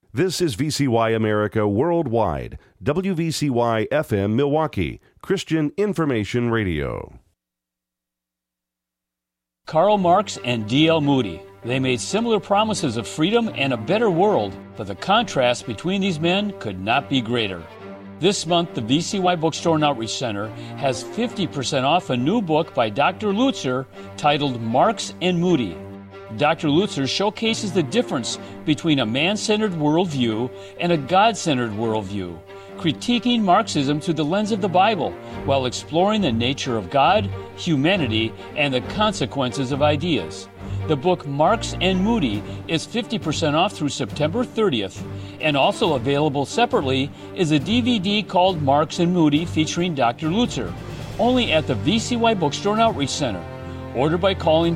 This is VCY America Worldwide, WVCY FM Milwaukee, Christian Information Radio. Karl Marx and D.L. Moody. They made similar promises of freedom and a better world, but the contrast between these men could not be greater. This month, the VCY Bookstore and Outreach Center has 50% off a new book by Dr. Lutzer titled Marx and Moody. Dr. Lutzer showcases the difference between a man-centered worldview and a God-centered worldview, critiquing Marxism through the lens of the Bible while exploring the nature of God, humanity, and the consequences of ideas. The book Marx and Moody is 50% off through September 30th, and also available separately is a DVD called Marx and Moody featuring Dr. Lutzer, only at the VCY Bookstore and Outreach Center. Order by calling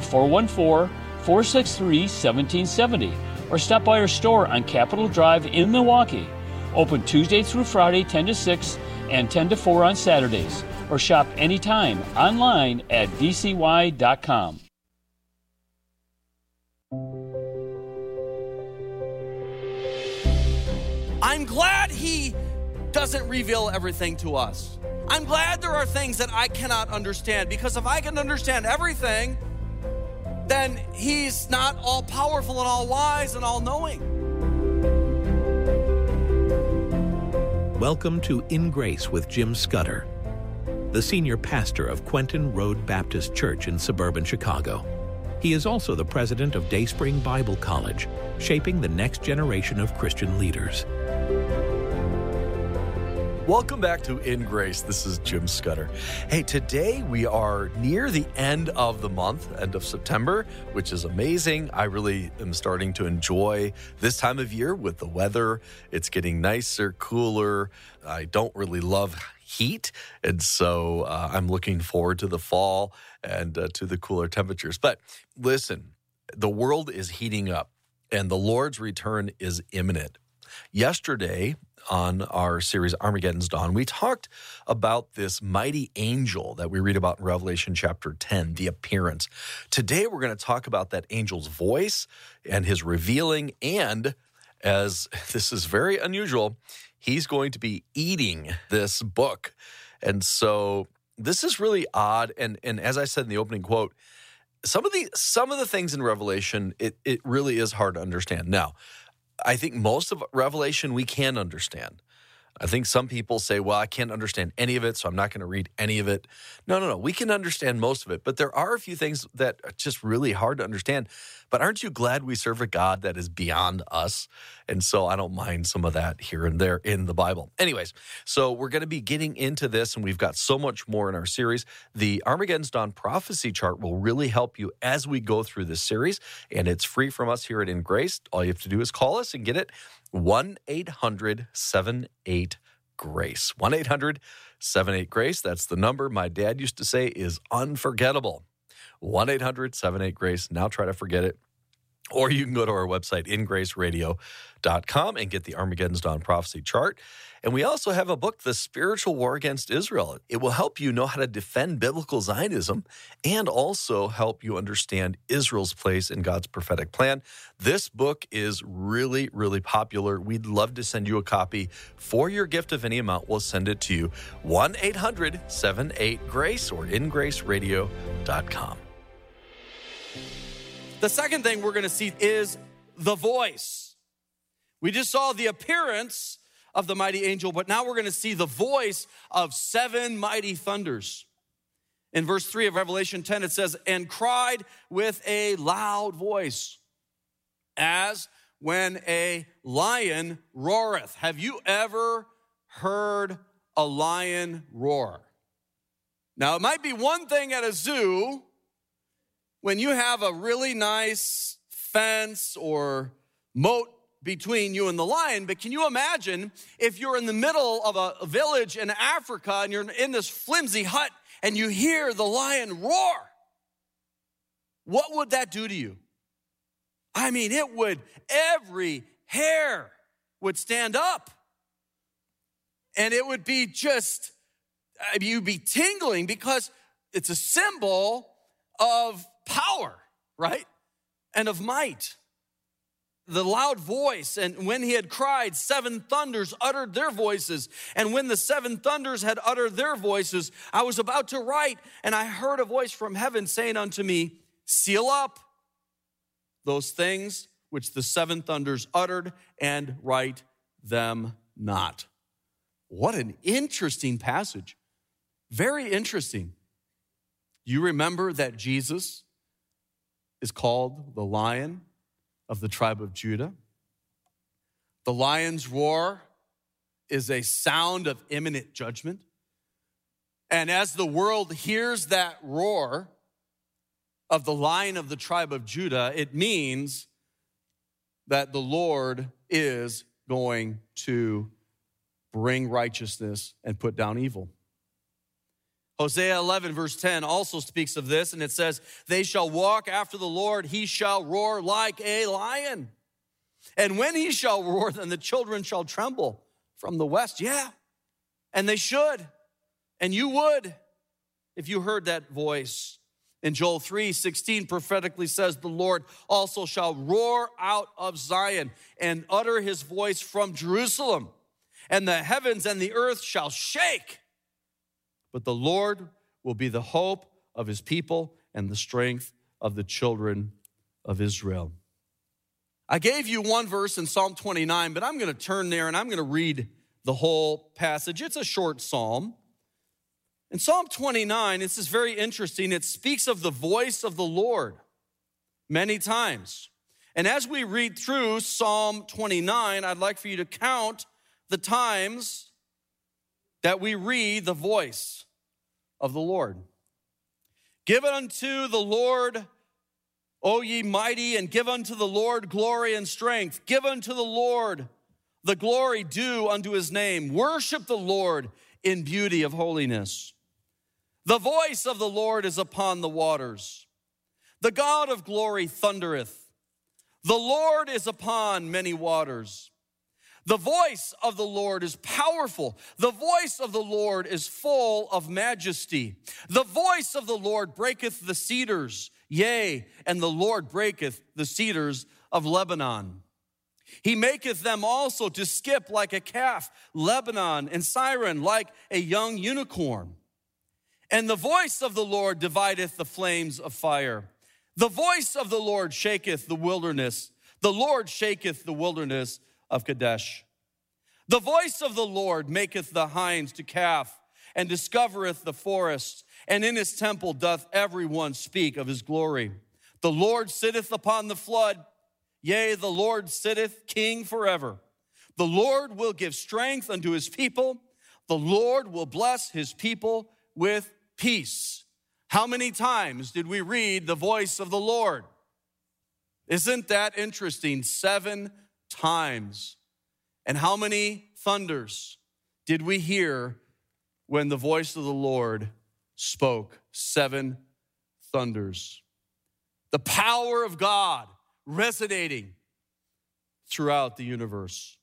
414-463-1770 or stop by our store on Capitol Drive in Milwaukee. Open Tuesday through Friday, 10 to 6 and 10 to 4 on Saturdays. Or shop anytime online at vcy.com. I'm glad he doesn't reveal everything to us. I'm glad there are things that I cannot understand, because if I can understand everything, then he's not all-powerful and all-wise and all-knowing. Welcome to In Grace with Jim Scudder, the senior pastor of Quentin Road Baptist Church in suburban Chicago. He is also the president of Dayspring Bible College, shaping the next generation of Christian leaders. Welcome back to In Grace. This is Jim Scudder. Hey, today we are near the end of the month, end of September, which is amazing. I really am starting to enjoy this time of year with the weather. It's getting nicer, cooler. I don't really love heat, and so I'm looking forward to the fall and to the cooler temperatures. But listen, the world is heating up, and the Lord's return is imminent. Yesterday, on our series Armageddon's Dawn, we talked about this mighty angel that we read about in Revelation chapter 10, the appearance. Today, we're going to talk about that angel's voice and his revealing, and as this is very unusual, he's going to be eating this book. And so this is really odd. And as I said in the opening quote, some of the things in Revelation, it really is hard to understand. Now, I think most of Revelation we can understand. I think some people say, well, I can't understand any of it, so I'm not going to read any of it. No. We can understand most of it, but there are a few things that are just really hard to understand. But aren't you glad we serve a God that is beyond us? And so I don't mind some of that here and there in the Bible. Anyways, so we're going to be getting into this, and we've got so much more in our series. The Armageddon's Dawn prophecy chart will really help you as we go through this series, and it's free from us here at In Grace. All you have to do is call us and get it. 1-800-78-GRACE. 1-800-78-GRACE. That's the number my dad used to say is unforgettable. 1-800-78-GRACE. Now try to forget it. Or you can go to our website, ingraceradio.com, and get the Armageddon's Dawn prophecy chart. And we also have a book, The Spiritual War Against Israel. It will help you know how to defend biblical Zionism and also help you understand Israel's place in God's prophetic plan. This book is really, really popular. We'd love to send you a copy. For your gift of any amount, we'll send it to you. 1-800-78-GRACE or ingraceradio.com. The second thing we're going to see is the voice. We just saw the appearance of the mighty angel, but now we're going to see the voice of seven mighty thunders. In verse 3 of Revelation 10, it says, and cried with a loud voice, as when a lion roareth. Have you ever heard a lion roar? Now, it might be one thing at a zoo when you have a really nice fence or moat between you and the lion, but can you imagine if you're in the middle of a village in Africa and you're in this flimsy hut and you hear the lion roar? What would that do to you? I mean, every hair would stand up. And it would be you'd be tingling, because it's a symbol of power, right? And of might. the loud voice, and when he had cried, 7 thunders uttered their voices. And when the 7 thunders had uttered their voices, I was about to write, and I heard a voice from heaven saying unto me, seal up those things which the 7 thunders uttered, and write them not. What an interesting passage. Very interesting. You remember that Jesus is called the Lion of the tribe of Judah. The lion's roar is a sound of imminent judgment. And as the world hears that roar of the Lion of the tribe of Judah, it means that the Lord is going to bring righteousness and put down evil. Hosea 11 verse 10 also speaks of this, and it says, they shall walk after the Lord, he shall roar like a lion. And when he shall roar, then the children shall tremble from the west. Yeah, and they should, and you would if you heard that voice. In Joel 3:16 prophetically says, the Lord also shall roar out of Zion and utter his voice from Jerusalem, and the heavens and the earth shall shake. But the Lord will be the hope of his people and the strength of the children of Israel. I gave you one verse in Psalm 29, but I'm going to turn there and I'm going to read the whole passage. It's a short psalm. In Psalm 29, this is very interesting. It speaks of the voice of the Lord many times. And as we read through Psalm 29, I'd like for you to count the times that we read the voice of the Lord. Give unto the Lord, O ye mighty, and give unto the Lord glory and strength. Give unto the Lord the glory due unto his name. Worship the Lord in beauty of holiness. The voice of the Lord is upon the waters. The God of glory thundereth. The Lord is upon many waters. The voice of the Lord is powerful. The voice of the Lord is full of majesty. The voice of the Lord breaketh the cedars. Yea, and the Lord breaketh the cedars of Lebanon. He maketh them also to skip like a calf, Lebanon and Syren like a young unicorn. And the voice of the Lord divideth the flames of fire. The voice of the Lord shaketh the wilderness. The Lord shaketh the wilderness of Kadesh. The voice of the Lord maketh the hinds to calf, and discovereth the forests, and in his temple doth everyone speak of his glory. The Lord sitteth upon the flood, yea, the Lord sitteth king forever. The Lord will give strength unto his people. The Lord will bless his people with peace. How many times did we read the voice of the Lord? Isn't that interesting? 7 times. And how many thunders did we hear when the voice of the Lord spoke? 7 thunders. The power of God resonating throughout the universe.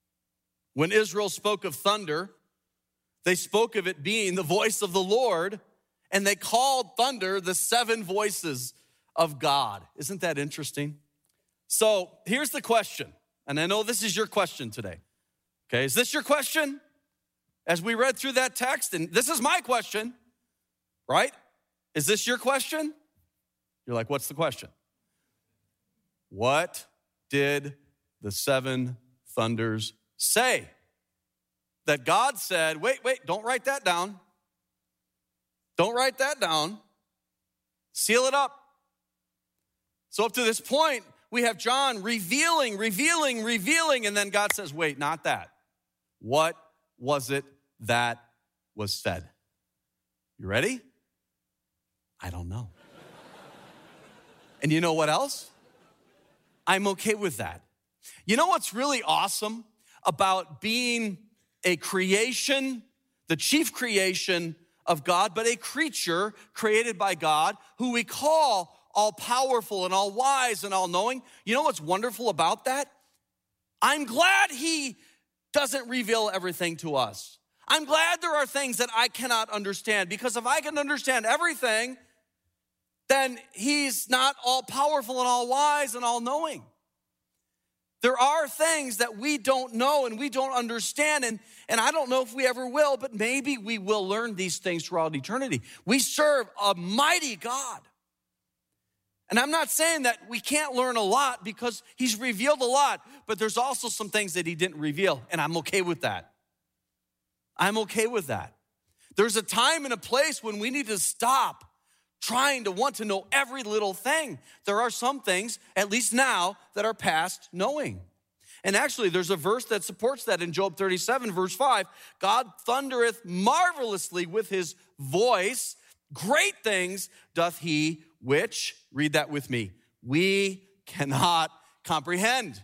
When Israel spoke of thunder, they spoke of it being the voice of the Lord, and they called thunder the 7 voices of God. Isn't that interesting? So here's the question, and I know this is your question today. Okay, is this your question? As we read through that text, and this is my question, right? Is this your question? You're like, what's the question? What did the 7 thunders say? That God said, wait, don't write that down. Don't write that down. Seal it up. So up to this point, we have John revealing, and then God says, wait, not that. What was it that was said? You ready? I don't know. And you know what else? I'm okay with that. You know what's really awesome about being a creation, the chief creation of God, but a creature created by God who we call all-powerful and all-wise and all-knowing? You know what's wonderful about that? I'm glad he doesn't reveal everything to us. I'm glad there are things that I cannot understand, because if I can understand everything, then he's not all-powerful and all-wise and all-knowing. There are things that we don't know and we don't understand, and I don't know if we ever will, but maybe we will learn these things throughout eternity. We serve a mighty God. And I'm not saying that we can't learn a lot because he's revealed a lot, but there's also some things that he didn't reveal, and I'm okay with that. I'm okay with that. There's a time and a place when we need to stop trying to want to know every little thing. There are some things, at least now, that are past knowing. And actually, there's a verse that supports that in Job 37, verse 5. God thundereth marvelously with his voice. Great things doth he which, read that with me, we cannot comprehend.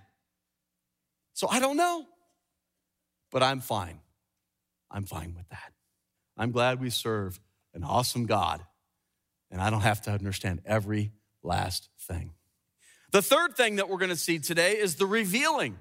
So I don't know, but I'm fine. I'm fine with that. I'm glad we serve an awesome God, and I don't have to understand every last thing. The third thing that we're going to see today is the revealing.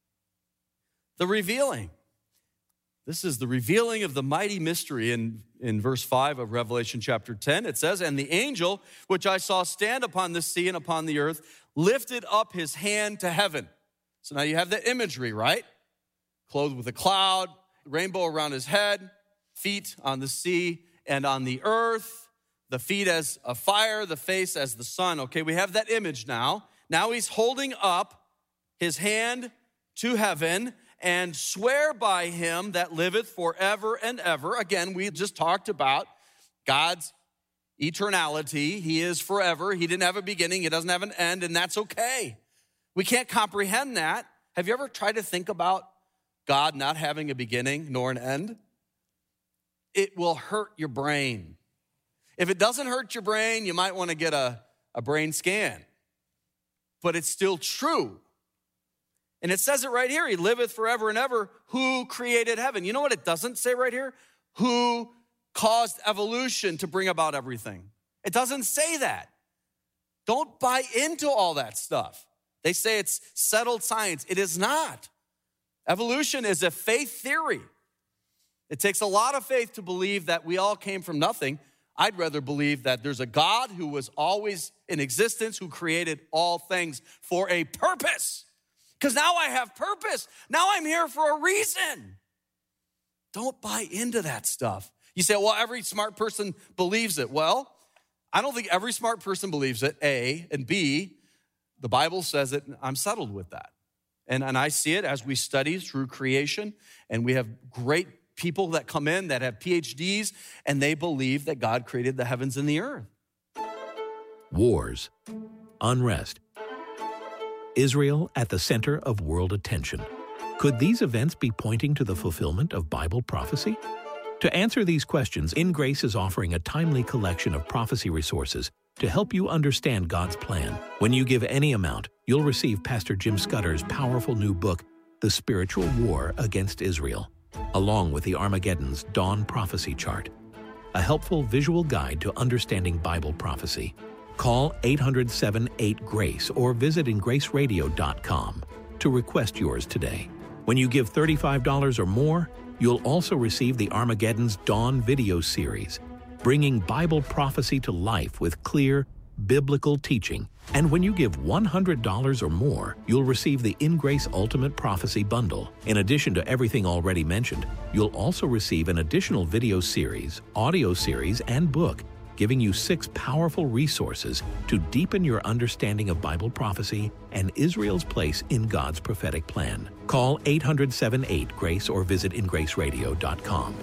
The revealing. This is the revealing of the mighty mystery in verse 5 of Revelation chapter 10. It says, and the angel which I saw stand upon the sea and upon the earth lifted up his hand to heaven. So now you have the imagery, right? Clothed with a cloud, rainbow around his head, feet on the sea and on the earth, the feet as a fire, the face as the sun. Okay, we have that image now. Now he's holding up his hand to heaven and swear by him that liveth forever and ever. Again, we just talked about God's eternality. He is forever. He didn't have a beginning. He doesn't have an end, and that's okay. We can't comprehend that. Have you ever tried to think about God not having a beginning nor an end? It will hurt your brain. If it doesn't hurt your brain, you might want to get a brain scan. But it's still true. And it says it right here. He liveth forever and ever. Who created heaven? You know what it doesn't say right here? Who caused evolution to bring about everything? It doesn't say that. Don't buy into all that stuff. They say it's settled science. It is not. Evolution is a faith theory. It takes a lot of faith to believe that we all came from nothing. I'd rather believe that there's a God who was always in existence, who created all things for a purpose. Because now I have purpose. Now I'm here for a reason. Don't buy into that stuff. You say, well, every smart person believes it. Well, I don't think every smart person believes it, A, and B, the Bible says it, and I'm settled with that. And I see it as we study through creation, and we have great people that come in that have PhDs, and they believe that God created the heavens and the earth. Wars, unrest, Israel at the center of world attention. Could these events be pointing to the fulfillment of Bible prophecy? To answer these questions, In Grace is offering a timely collection of prophecy resources to help you understand God's plan. When you give any amount, you'll receive Pastor Jim Scudder's powerful new book, The Spiritual War Against Israel, along with the Armageddon's Dawn Prophecy Chart, a helpful visual guide to understanding Bible prophecy. Call 800-78-GRACE or visit ingraceradio.com to request yours today. When you give $35 or more, you'll also receive the Armageddon's Dawn video series, bringing Bible prophecy to life with clear, biblical teaching. And when you give $100 or more, you'll receive the In Grace Ultimate Prophecy Bundle. In addition to everything already mentioned, you'll also receive an additional video series, audio series, and book, giving you 6 powerful resources to deepen your understanding of Bible prophecy and Israel's place in God's prophetic plan. Call 800-78-GRACE or visit ingraceradio.com.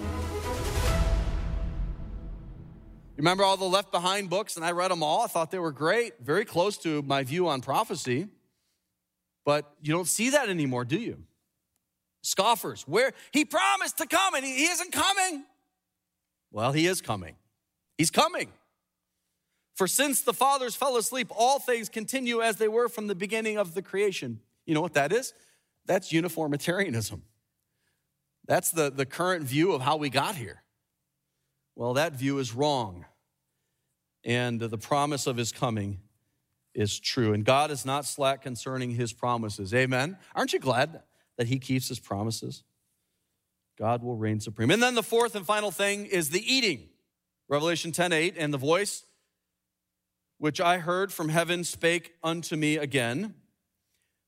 Remember all the Left Behind books, and I read them all. I thought they were great, very close to my view on prophecy. But you don't see that anymore, do you? Scoffers, where he promised to come and he isn't coming. Well, he is coming. He's coming. For since the fathers fell asleep, all things continue as they were from the beginning of the creation. You know what that is? That's uniformitarianism. That's the current view of how we got here. Well, that view is wrong. And the promise of his coming is true. And God is not slack concerning his promises. Amen? Aren't you glad that he keeps his promises? God will reign supreme. And then the fourth and final thing is the eating. Revelation 10:8, and the voice which I heard from heaven spake unto me again,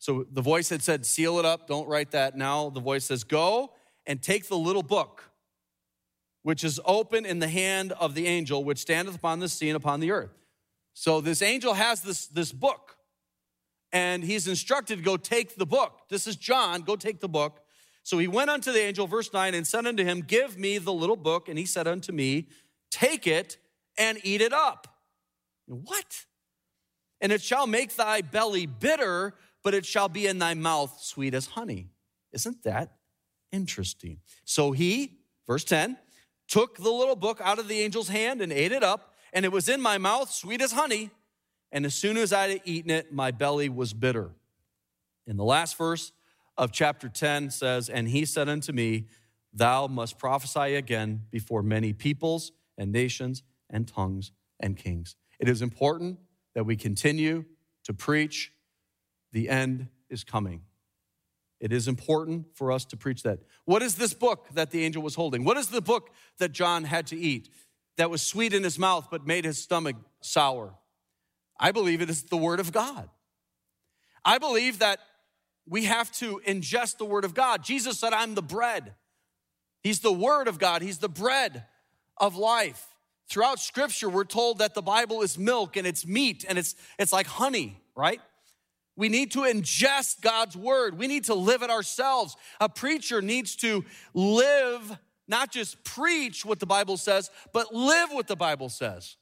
So the voice had said, seal it up, don't write that. Now the voice says, go and take the little book, which is open in the hand of the angel, which standeth upon the sea and upon the earth. So this angel has this book, and he's instructed to go take the book. This is John, go take the book. So he went unto the angel, verse 9, and said unto him, give me the little book. And he said unto me, take it and eat it up. What? And it shall make thy belly bitter, but it shall be in thy mouth sweet as honey. Isn't that interesting? So he, verse 10, took the little book out of the angel's hand and ate it up, and it was in my mouth sweet as honey. And as soon as I had eaten it, my belly was bitter. In the last verse of chapter 10 says, and he said unto me, thou must prophesy again before many peoples and nations and tongues and kings. It is important that we continue to preach. The end is coming. It is important for us to preach that. What is this book that the angel was holding? What is the book that John had to eat that was sweet in his mouth but made his stomach sour? I believe it is the Word of God. I believe that we have to ingest the Word of God. Jesus said, I'm the bread. He's the Word of God. He's the bread of life. Throughout Scripture, we're told that the Bible is milk and it's meat and it's like honey, right? We need to ingest God's word. We need to live it ourselves. A preacher needs to live, not just preach what the Bible says, but live what the Bible says.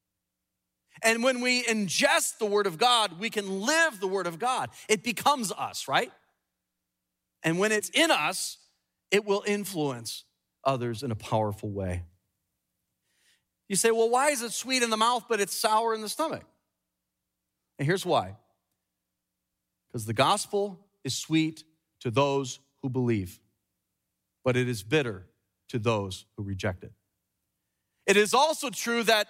And when we ingest the word of God, we can live the word of God. It becomes us, right? And when it's in us, it will influence others in a powerful way. You say, well, why is it sweet in the mouth, but it's sour in the stomach? And here's why. Because the gospel is sweet to those who believe, but it is bitter to those who reject it. It is also true that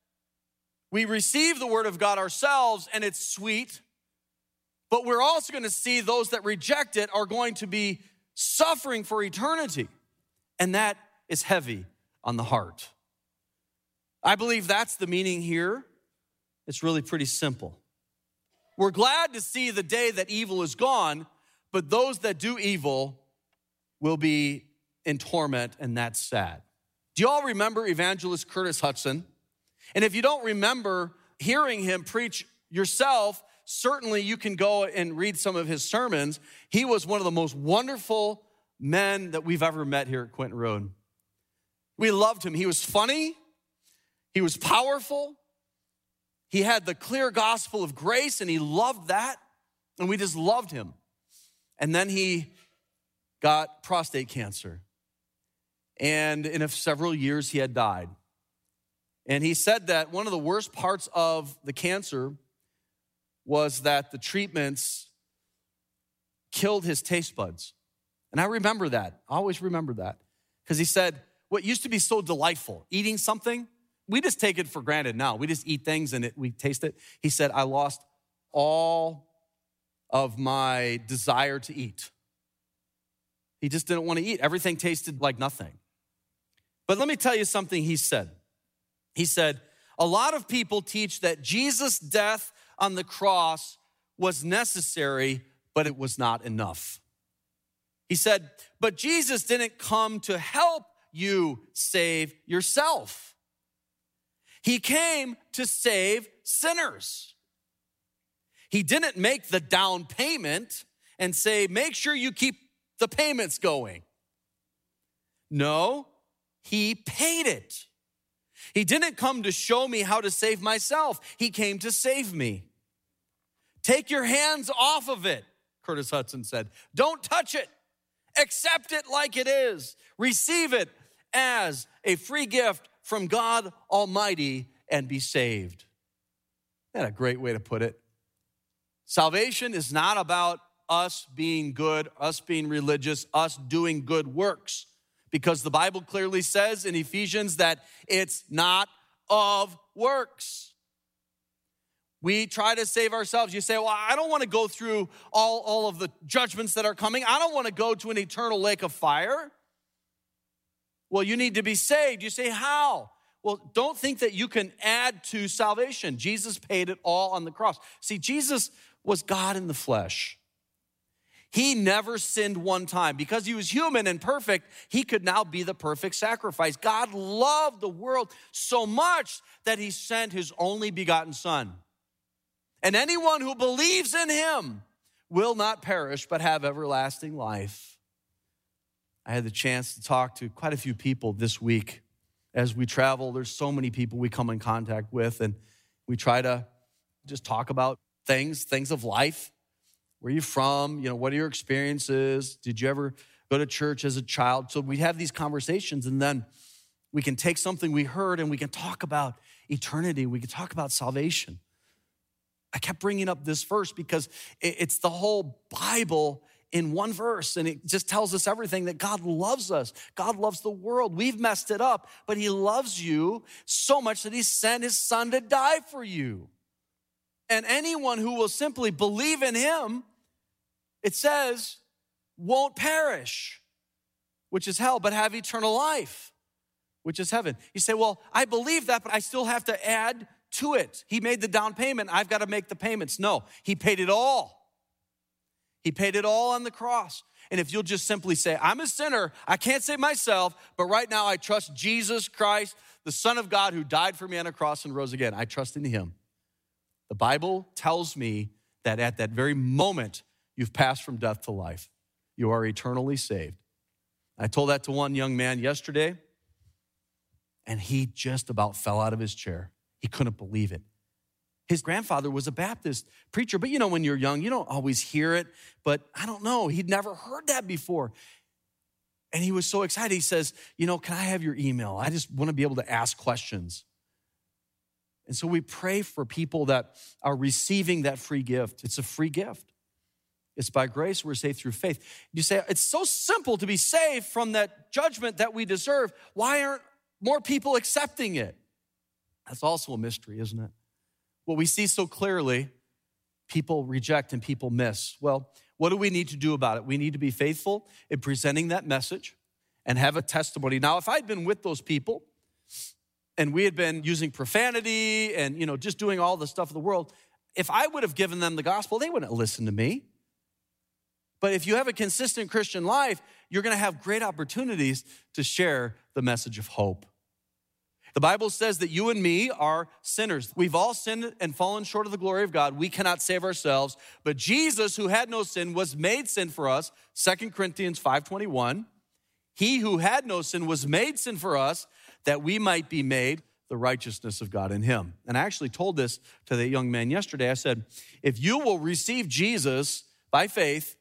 we receive the word of God ourselves and it's sweet, but we're also going to see those that reject it are going to be suffering for eternity, and that is heavy on the heart. I believe that's the meaning here. It's really pretty simple. We're glad to see the day that evil is gone, but those that do evil will be in torment, and that's sad. Do you all remember evangelist Curtis Hudson? And if you don't remember hearing him preach yourself, certainly you can go and read some of his sermons. He was one of the most wonderful men that we've ever met here at Quentin Road. We loved him. He was funny. He was powerful. He had the clear gospel of grace, and he loved that, and we just loved him. And then he got prostate cancer, and in several years he had died. And he said that one of the worst parts of the cancer was that the treatments killed his taste buds. And I remember that. I always remember that. Because he said, what used to be so delightful, eating something, we just take it for granted now. We just eat things and we taste it. He said, I lost all of my desire to eat. He just didn't want to eat. Everything tasted like nothing. But let me tell you something he said. He said, a lot of people teach that Jesus' death on the cross was necessary, but it was not enough. He said, but Jesus didn't come to help you save yourself. He came to save sinners. He didn't make the down payment and say, make sure you keep the payments going. No, he paid it. He didn't come to show me how to save myself. He came to save me. Take your hands off of it, Curtis Hudson said. Don't touch it. Accept it like it is. Receive it as a free gift from God Almighty and be saved. Isn't that a great way to put it? Salvation is not about us being good, us being religious, us doing good works. Because the Bible clearly says in Ephesians that it's not of works. We try to save ourselves. You say, well, I don't want to go through all of the judgments that are coming. I don't want to go to an eternal lake of fire. Well, you need to be saved. You say, how? Well, don't think that you can add to salvation. Jesus paid it all on the cross. See, Jesus was God in the flesh. He never sinned one time. Because he was human and perfect, he could now be the perfect sacrifice. God loved the world so much that he sent his only begotten Son. And anyone who believes in him will not perish but have everlasting life. I had the chance to talk to quite a few people this week. As we travel, there's so many people we come in contact with, and we try to just talk about things of life. Where are you from? What are your experiences? Did you ever go to church as a child? So we have these conversations, and then we can take something we heard and we can talk about eternity. We can talk about salvation. I kept bringing up this verse because it's the whole Bible in one verse, and it just tells us everything, that God loves us. God loves the world. We've messed it up, but he loves you so much that he sent his Son to die for you. And anyone who will simply believe in him, it says, won't perish, which is hell, but have eternal life, which is heaven. You say, well, I believe that, but I still have to add to it. He made the down payment. I've got to make the payments. No, he paid it all. He paid it all on the cross. And if you'll just simply say, I'm a sinner, I can't save myself, but right now I trust Jesus Christ, the Son of God who died for me on a cross and rose again. I trust in him. The Bible tells me that at that very moment, you've passed from death to life. You are eternally saved. I told that to one young man yesterday, and he just about fell out of his chair. He couldn't believe it. His grandfather was a Baptist preacher, but when you're young, you don't always hear it, but I don't know. He'd never heard that before. And he was so excited. He says, can I have your email? I just want to be able to ask questions. And so we pray for people that are receiving that free gift. It's a free gift. It's by grace we're saved through faith. You say, it's so simple to be saved from that judgment that we deserve. Why aren't more people accepting it? That's also a mystery, isn't it? What we see so clearly, people reject and people miss. Well, what do we need to do about it? We need to be faithful in presenting that message and have a testimony. Now, if I'd been with those people and we had been using profanity and, just doing all the stuff of the world, if I would have given them the gospel, they wouldn't listen to me. But if you have a consistent Christian life, you're going to have great opportunities to share the message of hope. The Bible says that you and me are sinners. We've all sinned and fallen short of the glory of God. We cannot save ourselves. But Jesus, who had no sin, was made sin for us. 2 Corinthians 5:21. He who had no sin was made sin for us, that we might be made the righteousness of God in him. And I actually told this to that young man yesterday. I said, if you will receive Jesus by faith,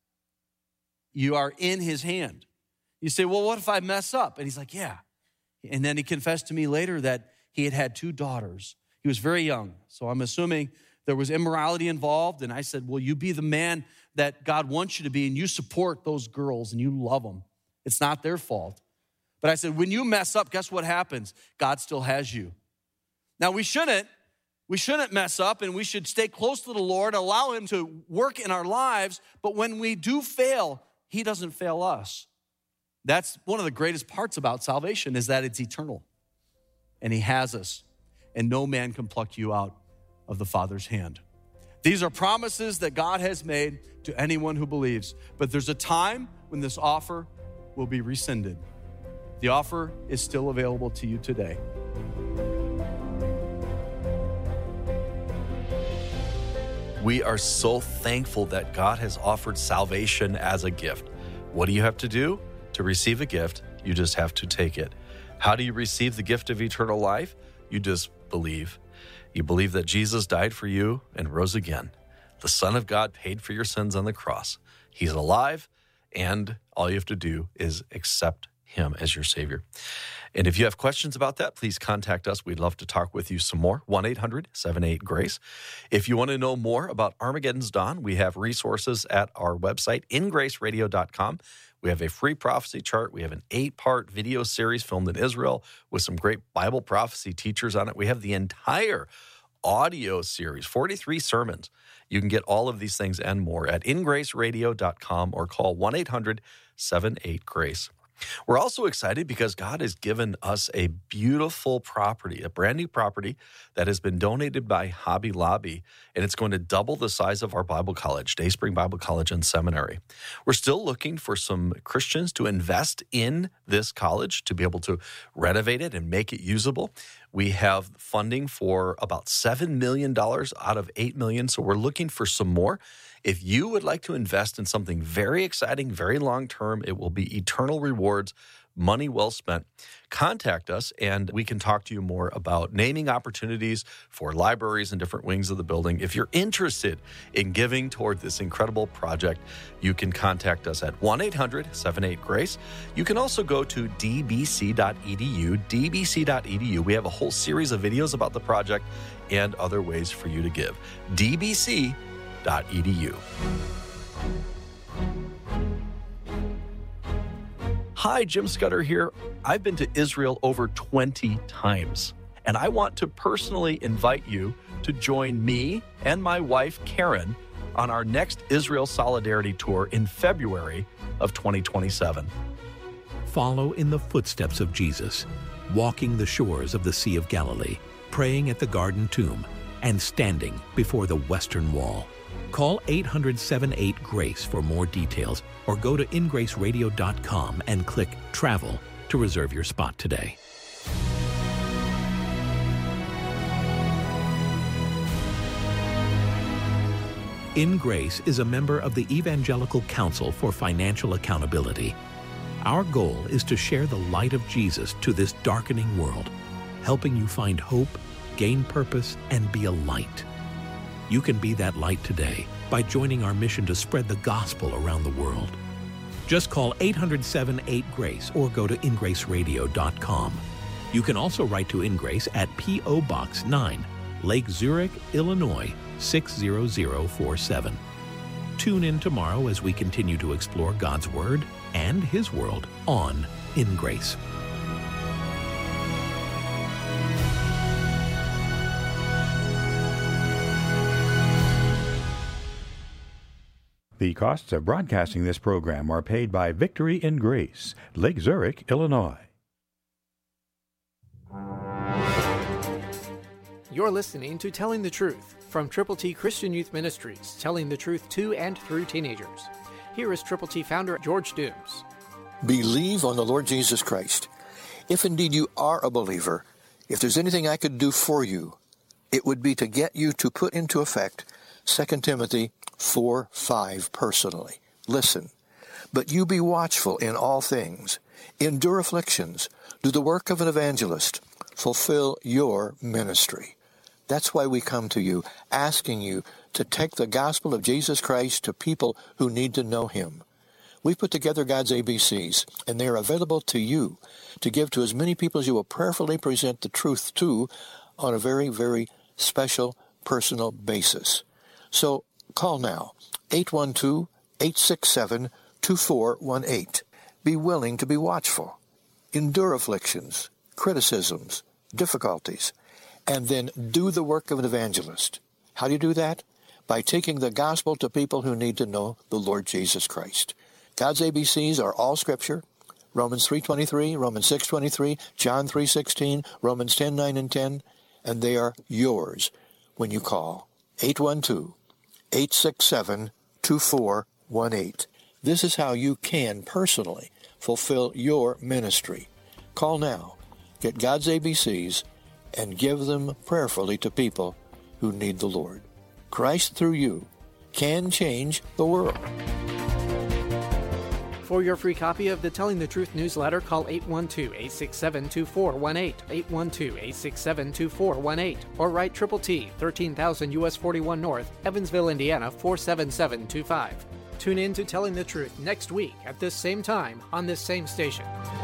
you are in his hand. You say, well, what if I mess up? And he's like, yeah. And then he confessed to me later that he had 2 daughters. He was very young, so I'm assuming there was immorality involved. And I said, well, you be the man that God wants you to be, and you support those girls, and you love them. It's not their fault. But I said, when you mess up, guess what happens? God still has you. Now, we shouldn't mess up, and we should stay close to the Lord, allow him to work in our lives. But when we do fail, he doesn't fail us. That's one of the greatest parts about salvation, is that it's eternal. And he has us. And no man can pluck you out of the Father's hand. These are promises that God has made to anyone who believes. But there's a time when this offer will be rescinded. The offer is still available to you today. We are so thankful that God has offered salvation as a gift. What do you have to do? To receive a gift, you just have to take it. How do you receive the gift of eternal life? You just believe. You believe that Jesus died for you and rose again. The Son of God paid for your sins on the cross. He's alive, and all you have to do is accept him as your Savior. And if you have questions about that, please contact us. We'd love to talk with you some more. 1-800-78-GRACE. If you want to know more about Armageddon's Dawn, we have resources at our website, ingraceradio.com. We have a free prophecy chart. We have an 8-part video series filmed in Israel with some great Bible prophecy teachers on it. We have the entire audio series, 43 sermons. You can get all of these things and more at ingraceradio.com or call 1-800-78-GRACE. We're also excited because God has given us a beautiful property, a brand new property that has been donated by Hobby Lobby, and it's going to double the size of our Bible college, Dayspring Bible College and Seminary. We're still looking for some Christians to invest in this college to be able to renovate it and make it usable. We have funding for about $7 million out of $8 million, so we're looking for some more. If you would like to invest in something very exciting, very long-term, it will be eternal rewards, money well spent, contact us and we can talk to you more about naming opportunities for libraries and different wings of the building. If you're interested in giving toward this incredible project, you can contact us at 1-800-78-GRACE. You can also go to dbc.edu, dbc.edu. We have a whole series of videos about the project and other ways for you to give. dbc.edu. Hi, Jim Scudder here. I've been to Israel over 20 times, and I want to personally invite you to join me and my wife, Karen, on our next Israel Solidarity Tour in February of 2027. Follow in the footsteps of Jesus, walking the shores of the Sea of Galilee, praying at the Garden Tomb, and standing before the Western Wall. Call 800-78-GRACE for more details or go to ingraceradio.com and click Travel to reserve your spot today. In Grace is a member of the Evangelical Council for Financial Accountability. Our goal is to share the light of Jesus to this darkening world, helping you find hope, gain purpose, and be a light. You can be that light today by joining our mission to spread the gospel around the world. Just call 800-78-GRACE or go to ingraceradio.com. You can also write to InGrace at P.O. Box 9, Lake Zurich, Illinois, 60047. Tune in tomorrow as we continue to explore God's Word and His world on In Grace. The costs of broadcasting this program are paid by Victory in Grace, Lake Zurich, Illinois. You're listening to Telling the Truth from Triple T Christian Youth Ministries, telling the truth to and through teenagers. Here is Triple T founder George Dooms. Believe on the Lord Jesus Christ. If indeed you are a believer, if there's anything I could do for you, it would be to get you to put into effect 2 Timothy 4:5 personally. Listen, but you be watchful in all things, endure afflictions, do the work of an evangelist, fulfill your ministry. That's why we come to you, asking you to take the gospel of Jesus Christ to people who need to know Him. We've put together God's ABCs, and they are available to you to give to as many people as you will prayerfully present the truth to on a very, very special, personal basis. So call now, 812-867-2418. Be willing to be watchful. Endure afflictions, criticisms, difficulties, and then do the work of an evangelist. How do you do that? By taking the gospel to people who need to know the Lord Jesus Christ. God's ABCs are all Scripture, Romans 3:23, Romans 6:23, John 3:16, Romans 10:9 and 10, and they are yours when you call 812-867-2418. This is how you can personally fulfill your ministry. Call now, get God's ABCs, and give them prayerfully to people who need the Lord. Christ through you can change the world. For your free copy of the Telling the Truth newsletter, call 812-867-2418, 812-867-2418, or write Triple T, 13,000 U.S. 41 North, Evansville, Indiana, 47725. Tune in to Telling the Truth next week at this same time on this same station.